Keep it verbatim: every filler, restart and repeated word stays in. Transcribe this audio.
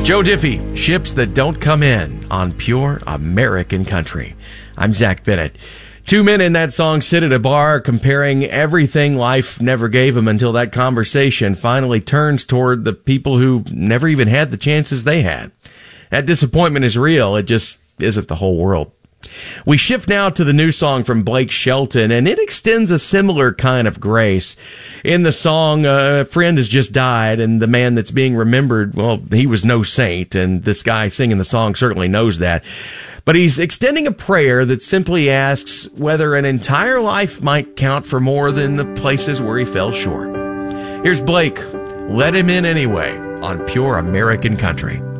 Joe Diffie, Ships That Don't Come In on Pure American Country. I'm Zach Bennett. Two men in that song sit at a bar comparing everything life never gave them until that conversation finally turns toward the people who never even had the chances they had. That disappointment is real. It just isn't the whole world. We shift now to the new song from Blake Shelton, and it extends a similar kind of grace. In the song, a friend has just died, and the man that's being remembered, well, he was no saint, and this guy singing the song certainly knows that. But he's extending a prayer that simply asks whether an entire life might count for more than the places where he fell short. Here's Blake, Let Him In Anyway, on Pure American Country.